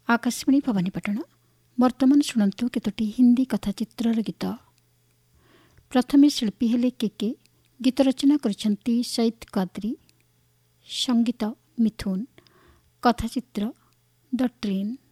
आकाशवाणी भवानीपाटण वर्तमान शुणु केतोटी हिंदी कथाचित्रर गीत। प्रथमे शिल्पी हेले के गीत रचना करिसेंती सईद कादरी, संगीत मिथुन, कथाचित्र द ट्रेन।